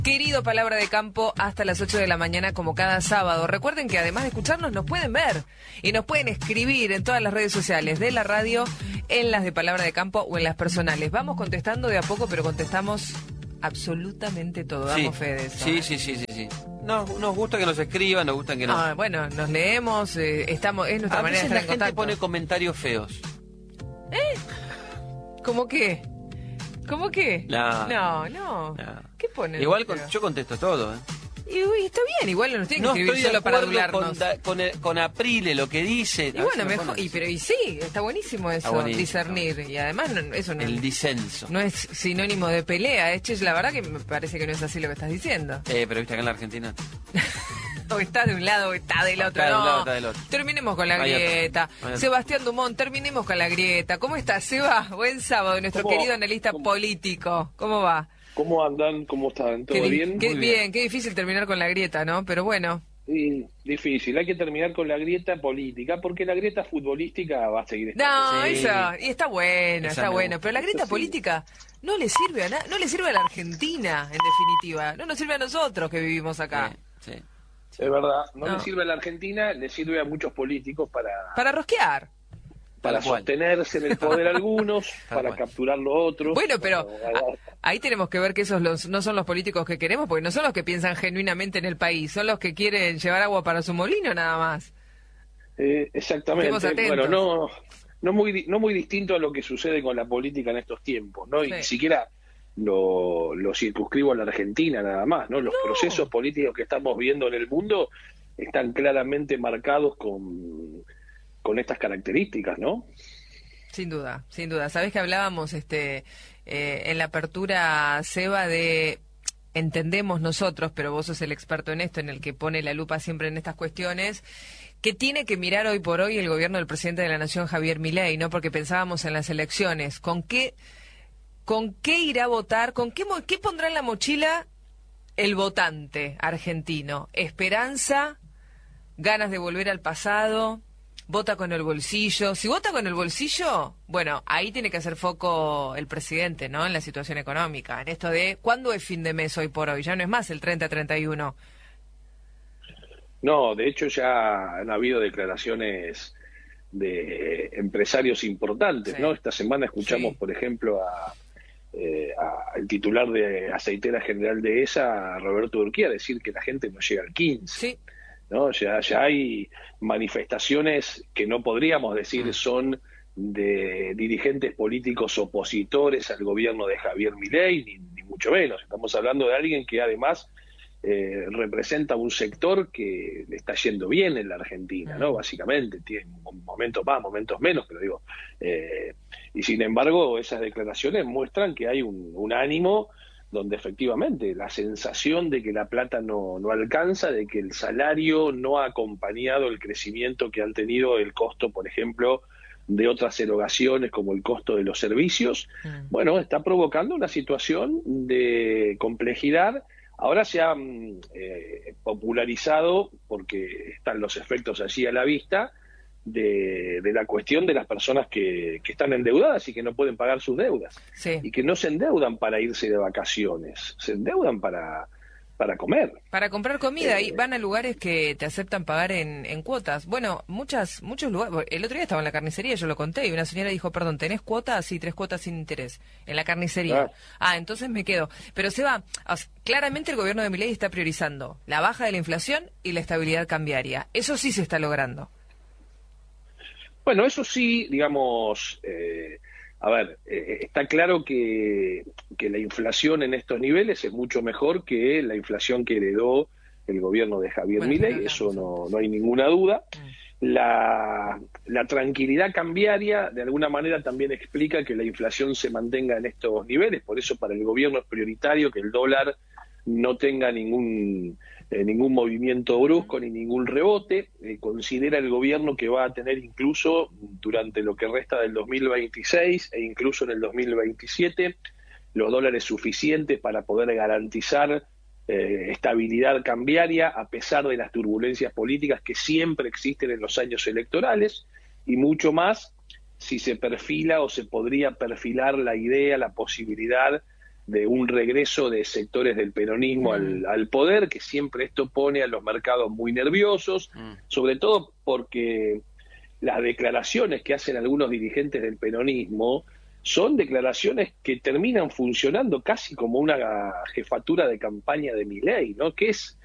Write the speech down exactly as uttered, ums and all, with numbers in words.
querido Palabra de Campo, hasta las ocho de la mañana como cada sábado. Recuerden que además de escucharnos nos pueden ver y nos pueden escribir en todas las redes sociales de la radio, en las de Palabra de Campo o en las personales. Vamos contestando de a poco, pero contestamos absolutamente todo. Damos sí, fe de eso. Sí, ¿eh? sí, sí, sí, sí. Nos, nos gusta que nos escriban, nos gusta que nos... Ah, bueno, nos leemos, eh, estamos, es nuestra A manera de veces estar la en gente contacto. pone comentarios feos. ¿Eh? ¿Cómo qué? ¿Cómo qué? No. No, no. No. ¿Qué ponen? Igual con- Pero- yo contesto todo, ¿eh? Y, uy, está bien, igual no nos tienen que No escribir estoy de solo para acuerdo adularnos. con, da- con, el- con Aprile, lo que dice. Y A veces bueno, me mejor, pone y, pero y sí, está buenísimo eso, buenísimo, discernir. Y además no- eso no, el disenso. no es sinónimo de pelea. Es, che, la verdad que me parece que no es así lo que estás diciendo. Eh, pero viste acá en la Argentina. O está de un lado o está del otro. Está de un No, lado, está del otro. terminemos con la Hay otro, grieta. hay otro. Sebastián Dumont, terminemos con la grieta. ¿Cómo estás, Seba? Buen sábado, nuestro ¿Cómo? querido analista ¿Cómo? político. ¿Cómo va? ¿Cómo andan? ¿Cómo están? ¿Todo Qué di- bien? Qué Muy bien. bien. Qué difícil terminar con la grieta, ¿no? Pero bueno. Sí, difícil. Hay que terminar con la grieta política, porque la grieta futbolística va a seguir estando. No, Sí. eso, y está bueno, Esa está me bueno. gusta. Pero la grieta Sí. política no le sirve a na- no le sirve a la Argentina, en definitiva. No nos sirve a nosotros que vivimos acá. Sí, sí. Es verdad. No, No. le sirve a la Argentina, le sirve a muchos políticos para, Para rosquear. para Tal cual. sostenerse en el poder algunos, Tal para cual. capturar lo otros. Bueno, pero Como- a- ahí tenemos que ver que esos los, no son los políticos que queremos, porque no son los que piensan genuinamente en el país, son los que quieren llevar agua para su molino nada más. Eh, exactamente. Estemos atentos. Bueno, no, no muy di- no muy distinto a lo que sucede con la política en estos tiempos, ¿no? Y Sí. ni siquiera lo, lo circunscribo a la Argentina nada más, ¿no? Los No. procesos políticos que estamos viendo en el mundo están claramente marcados con, con estas características, ¿no? Sin duda, sin duda. Sabés que hablábamos este eh, en la apertura, Seba, de entendemos nosotros, pero vos sos el experto en esto, en el que pone la lupa siempre en estas cuestiones, que tiene que mirar hoy por hoy el gobierno del presidente de la Nación, Javier Milei, ¿no? Porque pensábamos en las elecciones, ¿con qué con qué irá a votar? ¿Con qué mo- qué pondrá en la mochila el votante argentino? ¿Esperanza? ¿Ganas de volver al pasado? ¿Vota con el bolsillo? Si vota con el bolsillo, bueno, ahí tiene que hacer foco el presidente, ¿no? En la situación económica, en esto de ¿cuándo es fin de mes hoy por hoy? Ya no es más el treinta treinta y uno. No, de hecho ya han habido declaraciones de empresarios importantes, Sí. ¿no? Esta semana escuchamos, Sí. por ejemplo, a, eh, a el titular de Aceitera General de E S A, Roberto Urquía, decir que la gente no llega al quince. Sí, ¿No? Ya, ya hay manifestaciones que no podríamos decir Mm. son de dirigentes políticos opositores al gobierno de Javier Milei, ni, ni mucho menos. Estamos hablando de alguien que además eh, representa un sector que le está yendo bien en la Argentina, ¿no? Básicamente, tiene momentos más, momentos menos, pero digo, eh, y sin embargo esas declaraciones muestran que hay un, un ánimo donde efectivamente la sensación de que la plata no, no alcanza, de que el salario no ha acompañado el crecimiento que han tenido el costo, por ejemplo, de otras erogaciones como el costo de los servicios, Mm. bueno, está provocando una situación de complejidad. Ahora se ha mm, eh, popularizado, porque están los efectos allí a la vista, de, de la cuestión de las personas que, que están endeudadas y que no pueden pagar sus deudas. sí. Y que no se endeudan para irse de vacaciones, se endeudan para, para comer. Para comprar comida, Eh, y van a lugares que te aceptan pagar en, en cuotas. Bueno, muchas muchos lugares. El otro día estaba en la carnicería, yo lo conté, y una señora dijo, perdón, ¿tenés cuotas? Sí, tres cuotas sin interés. En la carnicería. Claro. Ah, entonces me quedo. Pero Seba, as- claramente el gobierno de Milei está priorizando la baja de la inflación y la estabilidad cambiaria. Eso sí se está logrando. Bueno, eso sí, digamos, eh, a ver, eh, está claro que, que la inflación en estos niveles es mucho mejor que la inflación que heredó el gobierno de Javier Bueno, Milei, pero eso hablamos no, no hay ninguna duda. Mm. La, la tranquilidad cambiaria de alguna manera también explica que la inflación se mantenga en estos niveles, por eso para el gobierno es prioritario que el dólar no tenga ningún eh, ningún movimiento brusco ni ningún rebote. Eh, considera el gobierno que va a tener incluso durante lo que resta del dos mil veintiséis e incluso en el dos mil veintisiete los dólares suficientes para poder garantizar eh, estabilidad cambiaria a pesar de las turbulencias políticas que siempre existen en los años electorales, y mucho más si se perfila o se podría perfilar la idea, la posibilidad de un regreso de sectores del peronismo al, al poder, que siempre esto pone a los mercados muy nerviosos, Mm. sobre todo porque las declaraciones que hacen algunos dirigentes del peronismo son declaraciones que terminan funcionando casi como una jefatura de campaña de Milei, ¿no? Que es